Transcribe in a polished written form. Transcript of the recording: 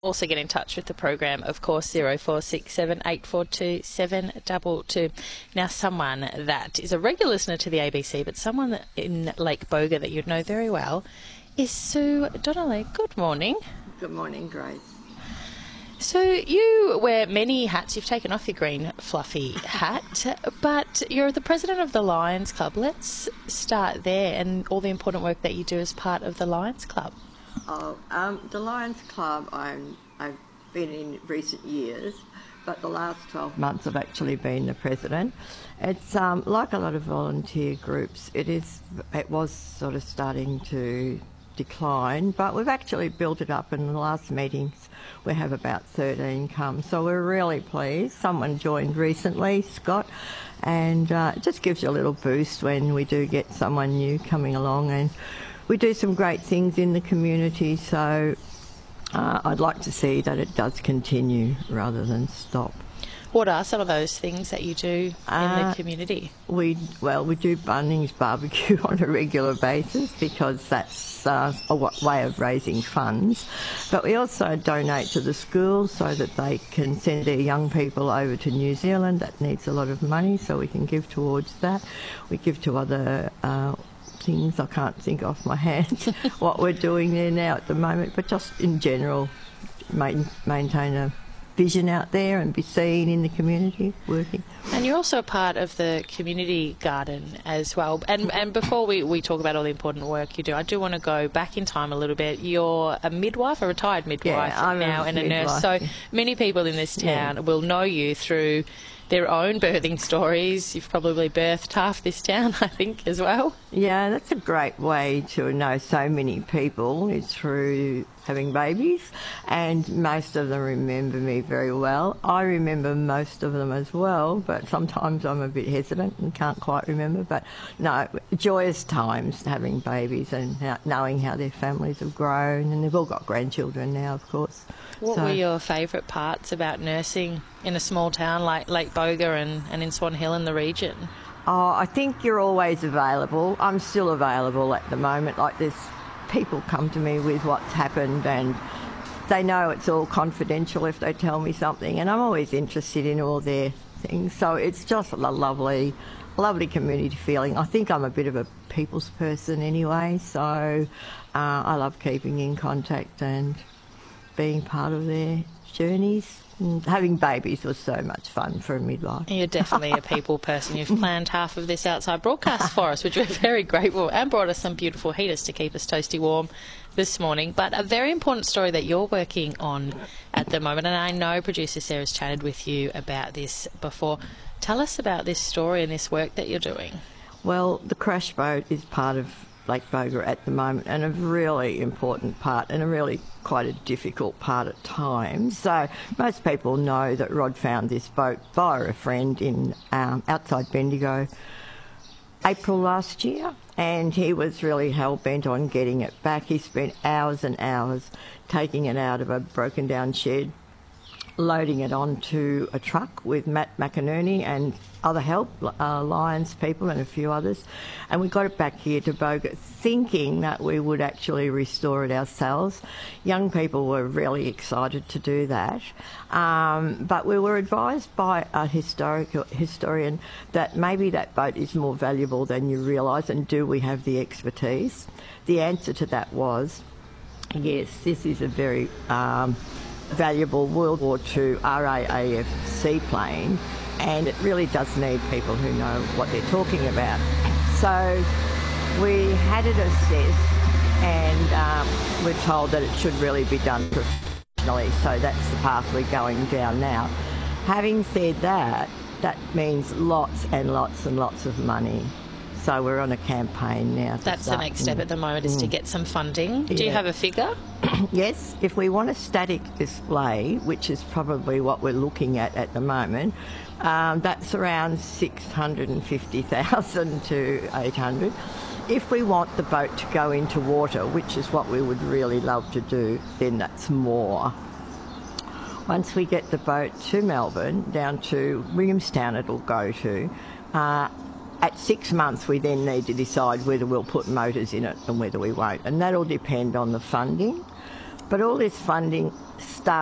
Also get in touch with the program, of course, 0467 842 722. Now, someone that is a regular listener to the ABC, but someone in Lake Boga that you'd know very well, is Sue Donnelly. Good morning. Good morning, Grace. So you wear many hats. You've taken off your green fluffy hat, but you're the president of the Lions Club. Let's start there and all the important work that you do as part of the Lions Club. The Lions Club I've been in recent years, but the last 12 months I've actually been the president. It's like a lot of volunteer groups. It was sort of starting to decline, but we've actually built it up. In the last meetings we have about 13 come, so we're really pleased. Someone joined recently, Scott, and it just gives you a little boost when we do get someone new coming along, and we do some great things in the community, so I'd like to see that it does continue rather than stop. What are some of those things that you do in the community? We do Bunnings barbecue on a regular basis because that's a way of raising funds. But we also donate to the schools so that they can send their young people over to New Zealand. That needs a lot of money, so we can give towards that. We give to other things I can't think off my hands what we're doing there now at the moment, but just in general maintain a vision out there and be seen in the community working. And you're also a part of the community garden as well. And before we talk about all the important work you do, I do want to go back in time a little bit. You're a midwife, a retired midwife now, and a nurse. So many people in this town will know you through their own birthing stories. You've probably birthed half this town, I think, as well. Yeah, that's a great way to know so many people, is through having babies, and most of them remember me very well. I remember most of them as well, but sometimes I'm a bit hesitant and can't quite remember. But no, joyous times having babies and knowing how their families have grown, and they've all got grandchildren now, of course. What were your favourite parts about nursing in a small town like Lake Boga and in Swan Hill and the region? Oh, I think you're always available. I'm still available at the moment. Like, there's people come to me with what's happened, and they know it's all confidential if they tell me something, and I'm always interested in all their things. So it's just a lovely community feeling. I think I'm a bit of a people's person anyway, so I love keeping in contact and being part of their journeys. And having babies was so much fun for a midwife. You're definitely a people person. You've planned half of this outside broadcast for us, which we're very grateful, and brought us some beautiful heaters to keep us toasty warm this morning. But a very important story that you're working on at the moment, and I know producer Sarah's chatted with you about this before. Tell us about this story and this work that you're doing. Well, the crash boat is part of Lake Boga at the moment, and a really important part, and a really quite a difficult part at times. So most people know that Rod found this boat via a friend in outside Bendigo April last year, and he was really hell-bent on getting it back. He spent hours and hours taking it out of a broken down shed, loading it onto a truck with Matt McInerney and other help, Lions people and a few others, and we got it back here to Boga thinking that we would actually restore it ourselves. Young people were really excited to do that, but we were advised by a historian that maybe that boat is more valuable than you realise, and do we have the expertise? The answer to that was yes, this is a very valuable World War II RAAF seaplane, and it really does need people who know what they're talking about. So we had it assessed, and we're told that it should really be done professionally, so that's the path we're going down now. Having said that, that means lots and lots and lots of money. So we're on a campaign now. That's the next step at the moment, is to get some funding. Do you have a figure? Yes. If we want a static display, which is probably what we're looking at the moment, that's around 650,000 to 800. If we want the boat to go into water, which is what we would really love to do, then that's more. Once we get the boat to Melbourne, down to Williamstown it'll go to, at 6 months we then need to decide whether we'll put motors in it and whether we won't, and that'll depend on the funding. But all this funding starts